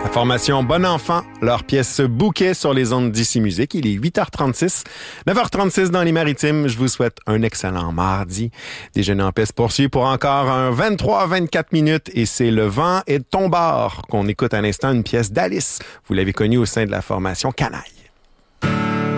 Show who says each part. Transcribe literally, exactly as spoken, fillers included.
Speaker 1: La formation Bon Enfant, leur pièce Bouquet sur les ondes d'Ici Musique. Il est huit heures trente-six, neuf heures trente-six dans les Maritimes. Je vous souhaite un excellent mardi. Déjeuner en paix se poursuit pour encore un vingt-trois à vingt-quatre minutes et c'est Le vent et ton bar qu'on écoute à l'instant, une pièce d'Alice. Vous l'avez connue au sein de la formation Canaille.